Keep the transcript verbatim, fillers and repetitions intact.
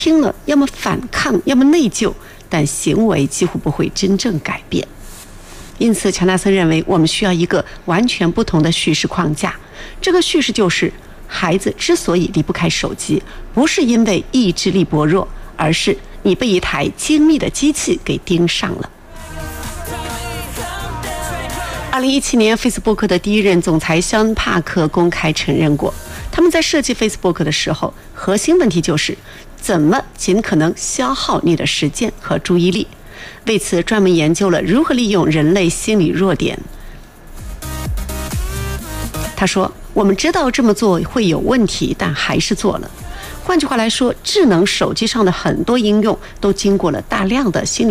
听了要么反抗，要么内疚，但行为几乎不会真正改变。因此，乔纳森认为我们需要一个完全不同的叙事框架。这个叙事就是，孩子之所以离不开手机，不是因为意志力薄弱，而是你被一台精密的机器给盯上了。二零一七年 Facebook 的第一任总裁肖恩·帕克公开承认过，他们在设计 Facebook 的时候，核心问题就是怎么尽可能消耗你的时间和注意力。为此专门研究了如何利用人类心理弱点。他说，我们知道这么做会有问题，但还是做了。换句话来说，智能手机上的很多应用都经过了大量的心理